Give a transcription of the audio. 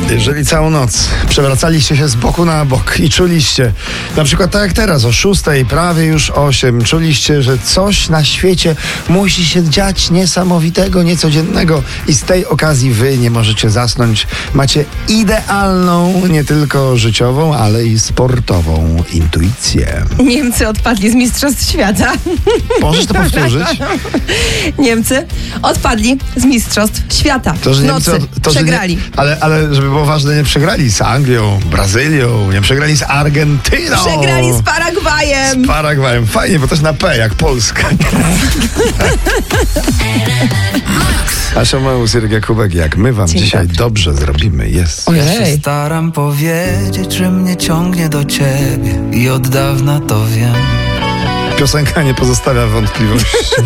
Jeżeli całą noc przewracaliście się z boku na bok i czuliście, na przykład tak jak teraz o 6, prawie już 8, czuliście, że coś na świecie musi się dziać niesamowitego, niecodziennego i z tej okazji wy nie możecie zasnąć, macie idealną, nie tylko życiową, ale i sportową intuicję. Niemcy odpadli z Mistrzostw Świata. Możesz to powtórzyć? Niemcy odpadli z Mistrzostw Świata. To, że w nocy Niemcy przegrali. Ale żeby było ważne, nie przegrali z Anglią, Brazylią, nie przegrali z Argentyną. Przegrali z Paragwajem. Z Paragwajem. Fajnie, bo też na P, jak Polska. Asia Maus, Irek Jakubek, jak my wam dzisiaj dobrze zrobimy, jest. Ja się staram powiedzieć, że mnie ciągnie do ciebie i od dawna to wiem. Piosenka nie pozostawia wątpliwości.